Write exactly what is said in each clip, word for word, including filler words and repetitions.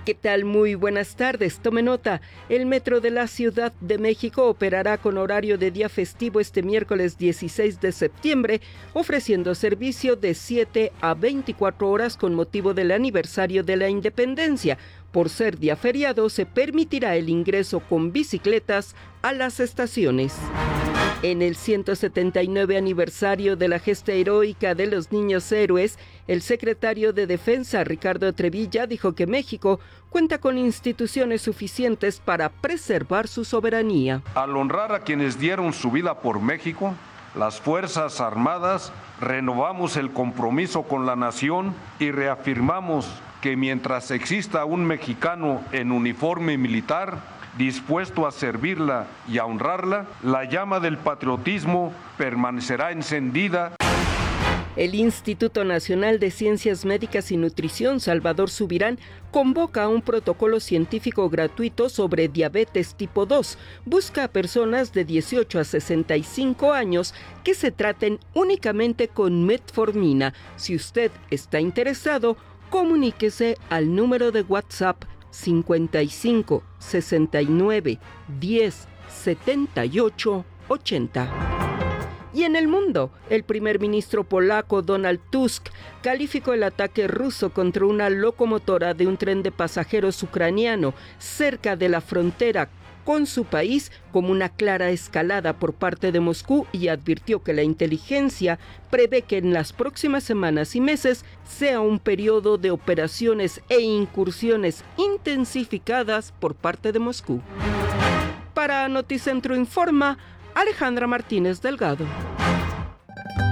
¿Qué tal? Muy buenas tardes. Tome nota. El Metro de la Ciudad de México operará con horario de día festivo este miércoles dieciséis de septiembre, ofreciendo servicio de siete a veinticuatro horas con motivo del aniversario de la independencia. Por ser día feriado, se permitirá el ingreso con bicicletas a las estaciones. En el ciento setenta y nueve aniversario de la gesta heroica de los niños héroes, el secretario de Defensa, Ricardo Trevilla, dijo que México cuenta con instituciones suficientes para preservar su soberanía. Al honrar a quienes dieron su vida por México, las Fuerzas Armadas renovamos el compromiso con la nación y reafirmamos que mientras exista un mexicano en uniforme militar, dispuesto a servirla y a honrarla, la llama del patriotismo permanecerá encendida. El Instituto Nacional de Ciencias Médicas y Nutrición, Salvador Subirán, convoca a un protocolo científico gratuito sobre diabetes tipo dos. Busca a personas de dieciocho a sesenta y cinco años que se traten únicamente con metformina. Si usted está interesado, comuníquese al número de WhatsApp cincuenta y cinco, sesenta y nueve, diez, setenta y ocho, ochenta. Y en el mundo, el primer ministro polaco Donald Tusk calificó el ataque ruso contra una locomotora de un tren de pasajeros ucraniano cerca de la frontera con su país como una clara escalada por parte de Moscú y advirtió que la inteligencia prevé que en las próximas semanas y meses sea un periodo de operaciones e incursiones intensificadas por parte de Moscú. Para Noticentro Informa, Alejandra Martínez Delgado.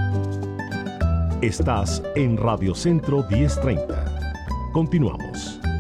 Estás en Radio Centro diez treinta. Continuamos.